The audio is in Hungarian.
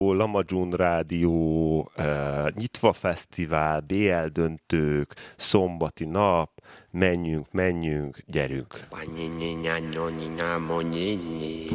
Lamajun Rádió, Nyitva Fesztivál, BL döntők, szombati nap, menjünk, gyerünk.